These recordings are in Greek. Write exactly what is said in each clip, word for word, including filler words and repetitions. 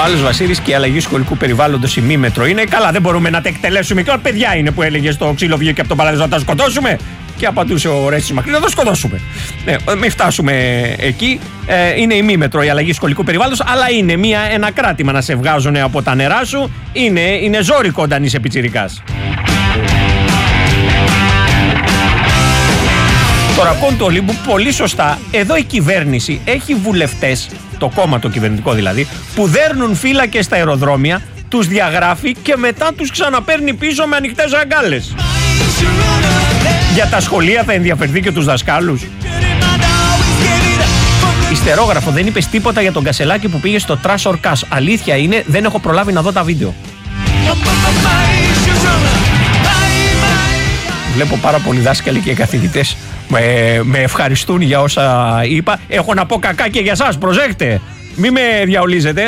άλλος Βασίλης, και η αλλαγή σχολικού περιβάλλοντος ημίμετρο είναι. Καλά, δεν μπορούμε να τα εκτελέσουμε. Και όλα παιδιά είναι που έλεγε στο ξύλο βγήκε από τον παράδεισο να τα σκοτώσουμε. Και απαντούσε ο Ρέστης Μακρύ να το σκοτώσουμε. Ναι, μην φτάσουμε εκεί. Ε, είναι ημίμετρο η αλλαγή σχολικού περιβάλλοντος, αλλά είναι μια, ένα κράτημα να σε βγάζουν από τα νερά σου. Είναι, είναι ζώρικο όταν είσαι πιτσιρικάς. Τώρα, κόντο Ολύμπου, πολύ σωστά, εδώ η κυβέρνηση έχει βουλευτές, το κόμμα το κυβερνητικό δηλαδή, που δέρνουν φύλακες στα αεροδρόμια, τους διαγράφει και μετά τους ξαναπαίρνει πίσω με ανοιχτές αγκάλες. Για τα σχολεία θα ενδιαφερθεί και τους δασκάλους. Ιστερόγραφο, δεν είπες τίποτα για τον Κασελάκη που πήγε στο Trash or Cash. Αλήθεια είναι, δεν έχω προλάβει να δω τα βίντεο. Βλέπω πάρα πολλοί δάσκαλοι και καθηγητές με, με ευχαριστούν για όσα είπα. Έχω να πω κακά και για σας, προσέχτε, μη με διαολίζετε.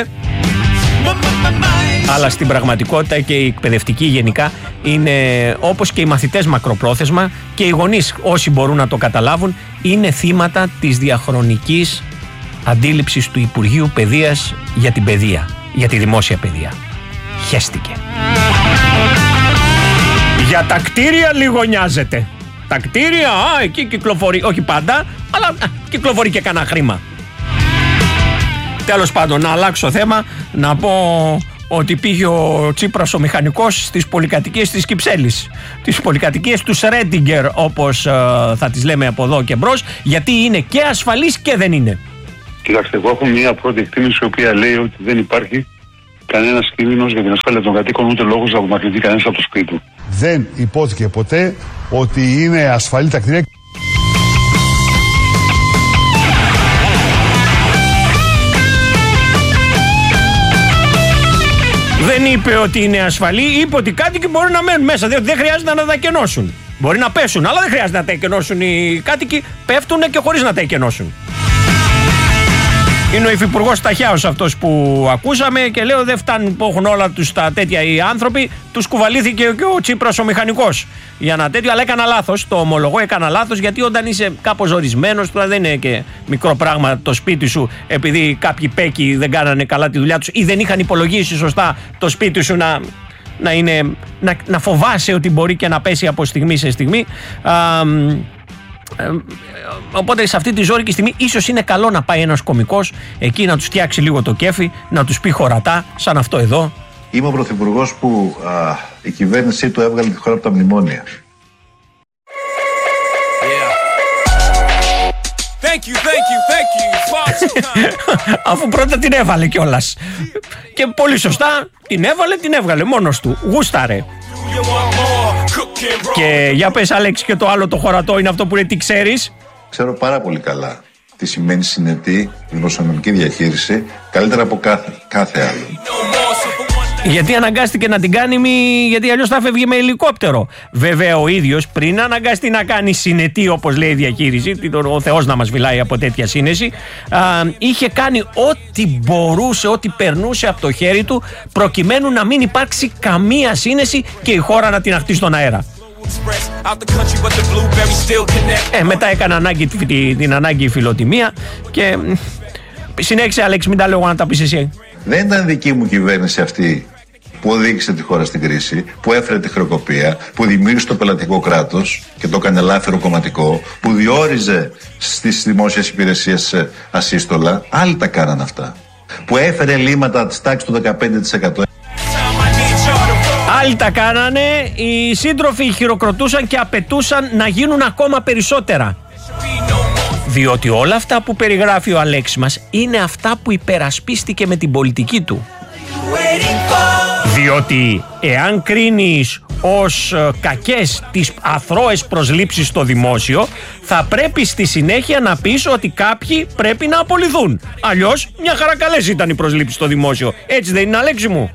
Αλλά στην πραγματικότητα και οι εκπαιδευτικοί γενικά είναι, όπως και οι μαθητές μακροπρόθεσμα και οι γονείς, όσοι μπορούν να το καταλάβουν, είναι θύματα της διαχρονικής αντίληψης του Υπουργείου Παιδείας για την παιδεία, για τη δημόσια παιδεία. Χέστηκε. Για τα κτίρια λίγο νοιάζεται. Τα κτίρια, α, εκεί κυκλοφορεί, όχι πάντα, αλλά α, κυκλοφορεί και κανένα χρήμα. Τέλος πάντων, να αλλάξω θέμα, να πω ότι πήγε ο Τσίπρας ο μηχανικός στις πολυκατοικίες της Κυψέλης. Τις πολυκατοικίες του Σρέντιγκερ, όπως ε, θα τις λέμε από εδώ και μπρος, γιατί είναι και ασφαλής και δεν είναι. Κοιτάξτε, εγώ έχω μια πρώτη εκτίμηση η οποία λέει ότι δεν υπάρχει κανένας κίνδυνος για την ασφάλεια των κατοίκων, ούτε λόγος να απομακρυνθεί κανένας από το σπίτι του. Δεν υπόθηκε ποτέ ότι είναι ασφαλή τα κτίρια. Δεν είπε ότι είναι ασφαλή, είπε ότι κάτοικοι μπορούν να μένουν μέσα, διότι δεν χρειάζεται να τα εκενώσουν. Μπορεί να πέσουν, αλλά δεν χρειάζεται να τα εκενώσουν οι κάτοικοι, πέφτουν και χωρίς να τα εκενώσουν. Είναι ο υφυπουργός Ταχιάος αυτός που ακούσαμε και λέω δεν φτάνουν που έχουν όλα τους τα τέτοια οι άνθρωποι, τους κουβαλήθηκε και ο Τσίπρας ο μηχανικός για ένα τέτοιο, αλλά έκανα λάθος, το ομολογώ, έκανα λάθος, γιατί όταν είσαι κάπως ζορισμένος, τώρα δεν είναι και μικρό πράγμα το σπίτι σου, επειδή κάποιοι πέκοι δεν κάνανε καλά τη δουλειά τους ή δεν είχαν υπολογίσει σωστά το σπίτι σου να, να, είναι, να, να φοβάσαι ότι μπορεί και να πέσει από στιγμή σε στιγμή. Α, Ε, οπότε σε αυτή τη ζώρικη στιγμή ίσως είναι καλό να πάει ένας κωμικός εκεί να τους φτιάξει λίγο το κέφι, να τους πει χωρατά σαν αυτό εδώ. Είμαι ο πρωθυπουργός που α, η κυβέρνησή του έβγαλε τη χώρα από τα μνημόνια. Thank you, thank you, thank you. Αφού πρώτα την έβαλε κιόλας. Και πολύ σωστά την έβαλε, την έβγαλε μόνος του. Γούσταρε. Και για πες Αλέξη, και το άλλο το χωρατό είναι αυτό που λέει τι ξέρεις. Ξέρω πάρα πολύ καλά τι σημαίνει συνετή δημοσιονομική διαχείριση, καλύτερα από κάθε, κάθε άλλο. Γιατί αναγκάστηκε να την κάνει, μη... γιατί αλλιώς θα φεύγει με ελικόπτερο. Βέβαια ο ίδιος πριν αναγκαστεί να κάνει συνετή, όπως λέει η διαχείριση, ο Θεός να μας μιλάει από τέτοια σύνεση, α, είχε κάνει ό,τι μπορούσε, ό,τι περνούσε από το χέρι του, προκειμένου να μην υπάρξει καμία σύνεση και η χώρα να την αχτεί στον αέρα. Ε, μετά έκανε ανάγκη, την ανάγκη φιλοτιμία και συνέχισε Αλέξη, μην τα λέω να τα πεις εσύ. Δεν ήταν δική μου κυβέρνηση αυτή που οδήγησε τη χώρα στην κρίση, που έφερε τη χρεοκοπία, που δημιούργησε το πελατικό κράτος και το έκανε ελάφερο κομματικό, που διόριζε στις δημόσιες υπηρεσίες ασύστολα. Άλλοι τα κάναν αυτά. Που έφερε ελλείμματα της τάξης του δεκαπέντε τοις εκατό. Άλλοι τα κάνανε, οι σύντροφοι χειροκροτούσαν και απαιτούσαν να γίνουν ακόμα περισσότερα. Διότι όλα αυτά που περιγράφει ο Αλέξης μας είναι αυτά που υπερασπίστηκε με την πολιτική του. Διότι εάν κρίνεις ως κακές τις αθρώες προσλήψεις στο δημόσιο, θα πρέπει στη συνέχεια να πεις ότι κάποιοι πρέπει να απολυθούν. Αλλιώς μια χαρά καλές ήταν οι προσλήψεις στο δημόσιο. Έτσι δεν είναι, Αλέξη μου?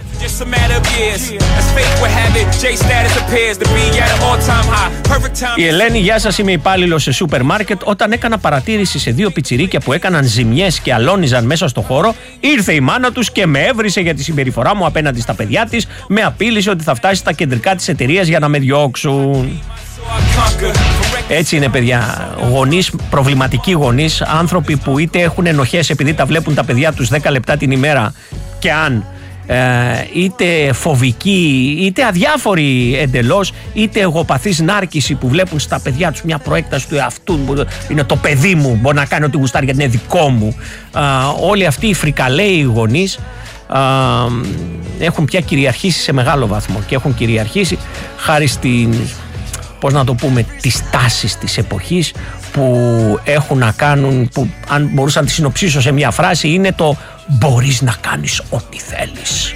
Η Ελένη, γεια σας, είμαι υπάλληλος σε σούπερ μάρκετ. Όταν έκανα παρατήρηση σε δύο πιτσιρίκια που έκαναν ζημιές και αλώνιζαν μέσα στο χώρο, ήρθε η μάνα τους και με έβρισε για τη συμπεριφορά μου απέναντι στα παιδιά της. Με απείλησε ότι θα φτάσει στα κεντρικά της εταιρείας για να με διώξουν. Έτσι είναι, παιδιά. Γονείς, προβληματικοί γονείς, άνθρωποι που είτε έχουν ενοχές επειδή τα βλέπουν τα παιδιά τους δέκα λεπτά την ημέρα και αν είτε φοβική, είτε αδιάφορη εντελώς, είτε εγωπαθής νάρκηση που βλέπουν στα παιδιά τους μια προέκταση του εαυτού, είναι το παιδί μου, μπορεί να κάνει ό,τι γουστάρει γιατί είναι δικό μου. Όλοι αυτοί οι φρικαλαίοι γονείς έχουν πια κυριαρχήσει σε μεγάλο βαθμό και έχουν κυριαρχήσει χάρη στην, πώς να το πούμε, τις τάσεις της εποχής που έχουν να κάνουν, που αν μπορούσα να τη συνοψίσω σε μια φράση, είναι το μπορείς να κάνεις ό,τι θέλεις.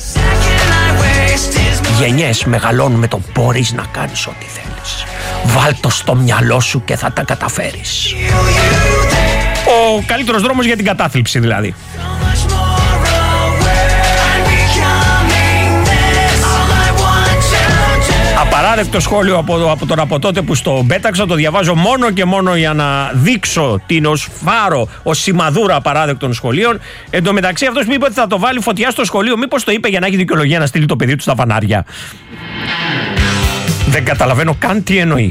Γενιές μεγαλώνουν με το μπορείς να κάνεις ό,τι θέλεις. Βάλ' το στο μυαλό σου και θα τα καταφέρεις. Ο καλύτερος δρόμος για την κατάθλιψη δηλαδή. Απαράδεκτο σχόλιο από, από τον από τότε που στο πέταξα, το διαβάζω μόνο και μόνο για να δείξω την ως φάρο, ως σημαδούρα απαράδεκτων σχολείων. Εν τω μεταξύ αυτός που είπε ότι θα το βάλει φωτιά στο σχολείο, μήπως το είπε για να έχει δικαιολογία να στείλει το παιδί του στα φανάρια? Δεν καταλαβαίνω καν τι εννοεί.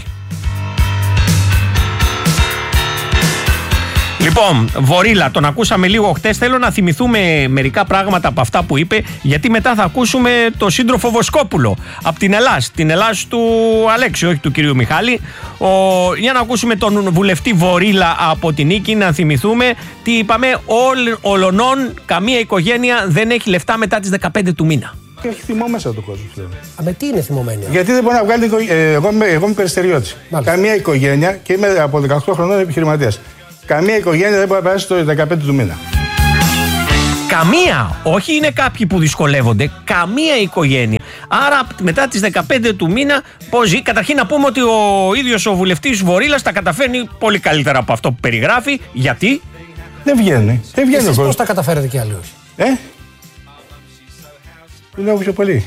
Λοιπόν, Βορίλα, τον ακούσαμε λίγο χτες. Θέλω να θυμηθούμε μερικά πράγματα από αυτά που είπε, γιατί μετά θα ακούσουμε το σύντροφο Βοσκόπουλο από την Ελλάς, την Ελλάς του Αλέξη, όχι του κυρίου Μιχάλη. Ο, για να ακούσουμε τον βουλευτή Βορίλα από την Νίκη, να θυμηθούμε τι είπαμε. Όλ, ολονών, καμία οικογένεια δεν έχει λεφτά μετά τις δεκαπέντε του μήνα. Και έχει θυμό μέσα του κόσμου. Α, με τι είναι θυμωμένη? Γιατί δεν μπορεί να βγάλει. Ε, εγώ, είμαι, εγώ είμαι περιστεριώτης. Καμία οικογένεια, και είμαι από δεκαοκτώ χρονών επιχειρηματίας. Καμία οικογένεια δεν μπορεί να περάσει το δεκαπέντε του μήνα. Καμία! Όχι είναι κάποιοι που δυσκολεύονται. Καμία οικογένεια. Άρα μετά τις δεκαπέντε του μήνα πώς ζει? Καταρχήν να πούμε ότι ο ίδιος ο βουλευτής Βορίλας τα καταφέρνει πολύ καλύτερα από αυτό που περιγράφει. Γιατί? Δεν βγαίνει. Δεν βγαίνει. Εσείς πώς τα καταφέρετε κι άλλοι? Ε? Δουλεύω πιο πολύ.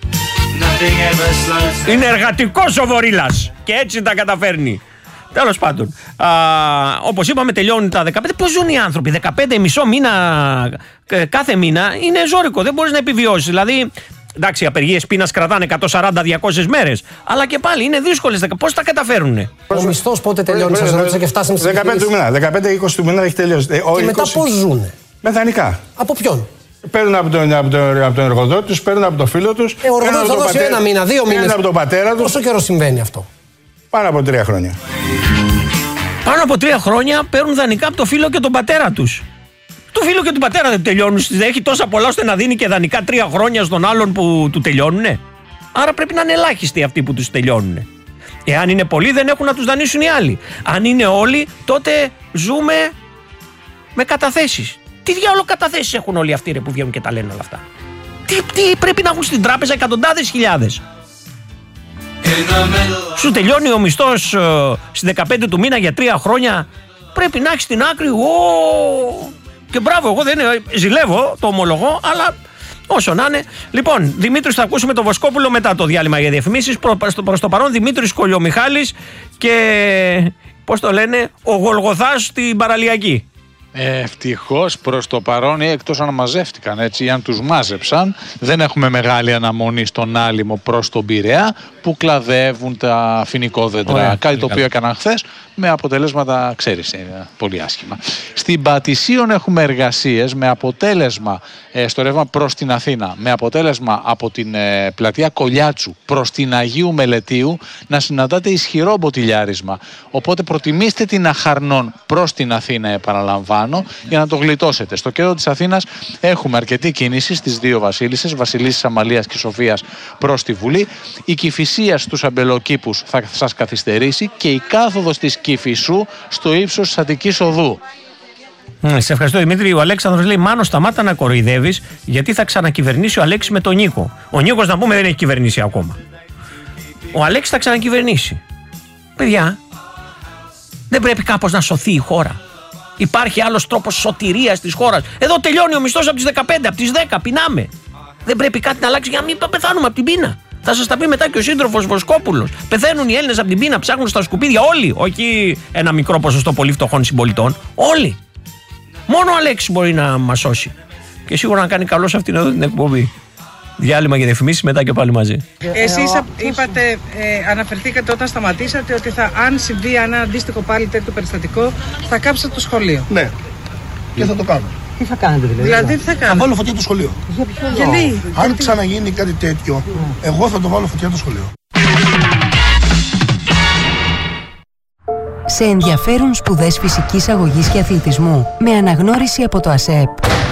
Είναι εργατικός ο Βορίλας και έτσι τα καταφέρνει. Τέλος πάντων, όπως είπαμε, τελειώνουν τα δεκαπέντε. Πώς ζουν οι άνθρωποι? δεκαπέντε μισό μήνα κάθε μήνα είναι ζώρικο. Δεν μπορείς να επιβιώσεις. Δηλαδή, εντάξει, οι απεργίες πείνας κρατάνε εκατόν σαράντα με διακόσιες μέρες. Αλλά και πάλι είναι δύσκολες. Πώς τα καταφέρνουνε? Ο μισθός πότε τελειώνει? Σας ρώτησα και φτάσαμε στις δεκαπέντε του μήνα. δεκαπέντε είκοσι του μήνα έχει τελειώσει. Και μετά είκοσι... πώς ζουνε? Με δανεικά. Από ποιον? Παίρνουν από τον, από, τον, από τον εργοδότη τους, παίρνουν από το φίλο τους. Ε, ο εργοδότης θα δώσει πατέρα, ένα μήνα, δύο μήνες. Από τον πατέρα τους. Πόσο καιρό συμβαίνει αυτό? Πάνω από τρία χρόνια. Πάνω από τρία χρόνια παίρνουν δανεικά από το φίλο και τον πατέρα τους. Το φίλο και τον πατέρα δεν τελειώνουν. Έχει τόσα πολλά ώστε να δίνει και δανεικά τρία χρόνια στον άλλον που του τελειώνουνε. Άρα πρέπει να είναι ελάχιστοι αυτοί που τους τελειώνουνε. Εάν είναι πολλοί, δεν έχουν να τους δανείσουν οι άλλοι. Αν είναι όλοι, τότε ζούμε με καταθέσεις. Τι διάολο καταθέσεις έχουν όλοι αυτοί, ρε, που βγαίνουν και τα λένε όλα αυτά? Τι, τι πρέπει να έχουν στην τράπεζα? Εκατοντάδες χιλιάδες. Σου τελειώνει ο μισθός uh, στις δεκαπέντε του μήνα για τρία χρόνια. Πρέπει να έχεις στην άκρη. Oh! Και μπράβο, εγώ δεν ζηλεύω, το ομολογώ, αλλά όσο να είναι. Λοιπόν, Δημήτρης, θα ακούσουμε τον Βοσκόπουλο μετά το διάλειμμα για διαφημίσεις. Προς το, προς το παρόν, Δημήτρης Κολιομιχάλης και πώς το λένε, ο Γολγοθάς στην παραλιακή. Ευτυχώς προς το παρόν, ή εκτός αν μαζεύτηκαν, έτσι, αν τους μάζεψαν, δεν έχουμε μεγάλη αναμονή στον άλυμο προς τον Πειραιά που κλαδεύουν τα φοινικόδεντρα. Ωραία, κάτι το οποίο έκαναν χθες με αποτελέσματα, ξέρεις, πολύ άσχημα. Στην Πατησίων έχουμε εργασίες με αποτέλεσμα ε, στο ρεύμα προς την Αθήνα, με αποτέλεσμα από την ε, πλατεία Κολιάτσου προς την Αγίου Μελετίου να συναντάτε ισχυρό μποτιλιάρισμα. Οπότε προτιμήστε την Αχαρνών προς την Αθήνα, επαναλαμβάνω, για να το γλιτώσετε. Στο κέντρο της Αθήνας έχουμε αρκετή κίνηση στις δύο Βασίλισσες, Βασιλίσσης Αμαλίας και Σοφίας προς τη Βουλή. Η Κηφισία στους αμπελοκήπους θα σας καθυστερήσει και η κάθοδος της Κηφισού στο ύψος της Αττικής Οδού. Σε ευχαριστώ, Δημήτρη. Ο Αλέξανδρος λέει: Μάνο, σταμάτα να κοροϊδεύεις, γιατί θα ξανακυβερνήσει ο Αλέξης με τον Νίκο. Ο Νίκος, να πούμε, δεν έχει κυβερνήσει ακόμα. Ο Αλέξης θα ξανακυβερνήσει. Παιδιά, δεν πρέπει κάπως να σωθεί η χώρα? Υπάρχει άλλος τρόπος σωτηρίας της χώρας? Εδώ τελειώνει ο μισθός από τις δεκαπέντε, από τις δέκα, πεινάμε. Δεν πρέπει κάτι να αλλάξει για να μην πεθάνουμε από την πείνα? Θα σας τα πει μετά και ο σύντροφος Βοσκόπουλος. Πεθαίνουν οι Έλληνες από την πείνα, ψάχνουν στα σκουπίδια όλοι. Όχι ένα μικρό ποσοστό πολύ φτωχών συμπολιτών. Όλοι. Μόνο ο Αλέξης μπορεί να μας σώσει. Και σίγουρα να κάνει καλό σε αυτήν εδώ την εκπομπή. Διάλειμμα για διαφημίσεις, μετά και πάλι μαζί. Εσείς είπατε, ε, αναφερθήκατε όταν σταματήσατε ότι θα, αν συμβεί ένα αντίστοιχο πάλι τέτοιο περιστατικό, θα κάψετε το σχολείο. Ναι. Και θα το κάνω. Τι θα κάνετε δηλαδή? Δηλαδή τι θα Θα κάνετε? βάλω φωτιά το σχολείο. Για ποιο λόγο? Γιατί? Αν ξαναγίνει κάτι τέτοιο, εγώ θα το βάλω φωτιά το σχολείο. Σε ενδιαφέρουν σπουδές φυσικής αγωγής και αθλητισμού με αναγνώριση από το ΑΣΕΠ.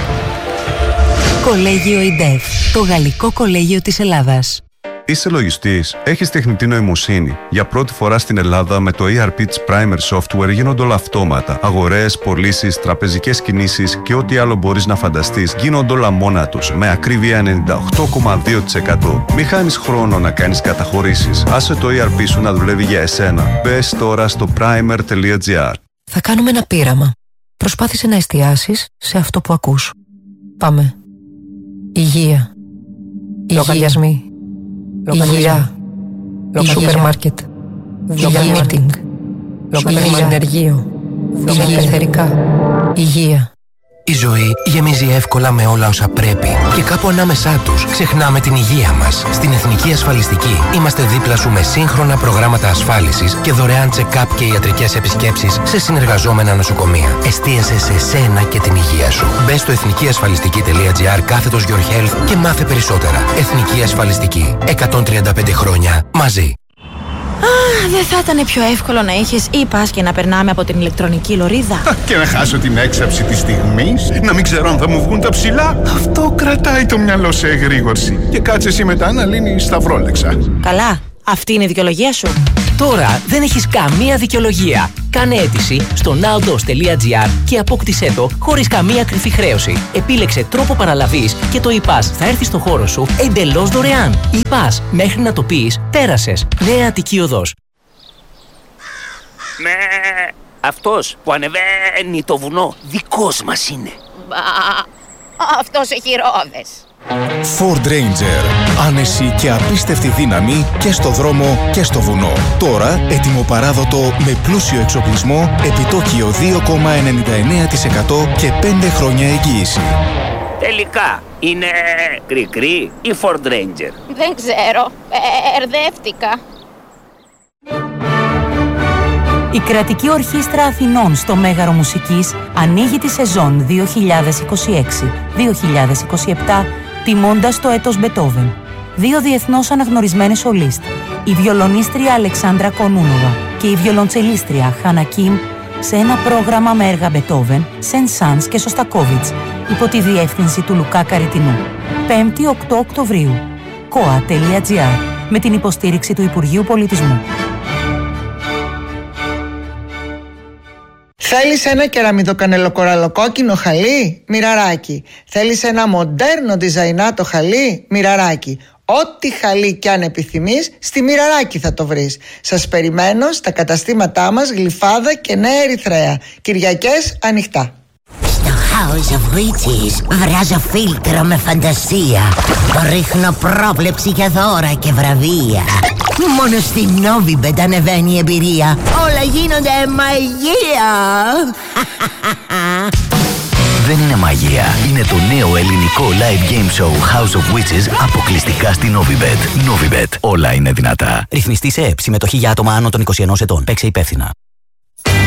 Κολέγιο ΙΝΤΕΦ, το γαλλικό κολέγιο της Ελλάδας. Είσαι λογιστής, έχεις τεχνητή νοημοσύνη. Για πρώτη φορά στην Ελλάδα με το ι αρ πι της Primer Software γίνονται όλα αυτόματα. Αγορές, πωλήσεις, τραπεζικές κινήσεις και ό,τι άλλο μπορείς να φανταστείς γίνονται όλα μόνα τους με ακρίβεια ενενήντα οκτώ κόμμα δύο τοις εκατό. Μη χάνεις χρόνο να κάνεις καταχωρήσεις. Άσε το ι αρ πι σου να δουλεύει για εσένα. Μπες τώρα στο primer τελεία gr. Θα κάνουμε ένα πείραμα. Προσπάθησε να εστιάσεις σε αυτό που ακούς. Πάμε. Υγεία. Λογαριασμοί. Υγεία. Σούπερ μάρκετ. Υγεία μίτινγκ. Υγεία ενεργείο. Υγεία πεθερικά. Υγεία. Η ζωή γεμίζει εύκολα με όλα όσα πρέπει και κάπου ανάμεσά τους ξεχνάμε την υγεία μας. Στην Εθνική Ασφαλιστική είμαστε δίπλα σου με σύγχρονα προγράμματα ασφάλισης και δωρεάν check-up και ιατρικές επισκέψεις σε συνεργαζόμενα νοσοκομεία. Εστίασε σε σένα και την υγεία σου. Μπες στο εθνικιασφαλιστική τελεία gr κάθετος Your Health και μάθε περισσότερα. Εθνική Ασφαλιστική. εκατόν τριάντα πέντε χρόνια μαζί. Α, δεν θα ήταν πιο εύκολο να είχες e-pass και να περνάμε από την ηλεκτρονική λωρίδα? Και να χάσω την έξαψη της στιγμής, να μην ξέρω αν θα μου βγουν τα ψηλά. Αυτό κρατάει το μυαλό σε εγρήγορση. Και κάτσε εσύ μετά να λύνεις τα βρόλεξα. Καλά, αυτή είναι η δικαιολογία σου. Τώρα δεν έχεις καμία δικαιολογία. Κάνε αίτηση στο nowdos τελεία gr και απόκτησέ το χωρίς καμία κρυφή χρέωση. Επίλεξε τρόπο παραλαβής και το e-pass θα έρθει στο χώρο σου εντελώς δωρεάν. e-pass, μέχρι να το πεις, πέρασες. Νέα Αττική Οδός. Με αυτός που ανεβαίνει το βουνό δικός μας είναι. Μπα, αυτός έχει ρόδες. Ford Ranger. Άνεση και απίστευτη δύναμη και στο δρόμο και στο βουνό. Τώρα έτοιμο παράδοτο με πλούσιο εξοπλισμό, επιτόκιο δύο κόμμα ενενήντα εννέα τοις εκατό και πέντε χρόνια εγγύηση. Τελικά είναι κρι-κρι ή Ford Ranger? Δεν ξέρω, ερδεύτηκα. Η Κρατική Ορχήστρα Αθηνών στο Μέγαρο Μουσικής ανοίγει τη σεζόν δύο χιλιάδες είκοσι έξι δύο χιλιάδες είκοσι επτά τιμώντας το έτος Μπετόβεν. Δύο διεθνώς αναγνωρισμένες σολίστ, η βιολονίστρια Αλεξάνδρα Κονούνοβα και η βιολοντσελίστρια Χάνα Κιμ, σε ένα πρόγραμμα με έργα Μπετόβεν, Σεν Σάνς και Σωστακόβιτς, υπό τη διεύθυνση του Λουκά Καριτινού. πέμπτη οκτώ Οκτωβρίου. κοα τελεία gr με την υποστήριξη του Υπουργείου Πολιτισμού. Θέλεις ένα κεραμιδοκανελοκοραλοκόκκινο χαλί? Μοιραράκι. Θέλεις ένα μοντέρνο διζαϊνάτο χαλί? Μοιραράκι. Ό,τι χαλί κι αν επιθυμείς, στη Μοιραράκι θα το βρεις. Σας περιμένω στα καταστήματά μας Γλυφάδα και Νέα Ερυθρέα. Κυριακές ανοιχτά. Στο House of Witches βράζω φίλτρο με φαντασία. Ρίχνω πρόβλεψη για δώρα και βραβεία. Μόνο στην Novibet ανεβαίνει η εμπειρία. Όλα γίνονται μαγεία. Δεν είναι μαγεία. Είναι το νέο ελληνικό live game show House of Witches αποκλειστικά στην Novibet. Novibet. Όλα είναι δυνατά. Ρυθμιστή σε ΕΠ. Συμμετοχή για άτομα άνω των είκοσι ενός ετών. Παίξε υπεύθυνα.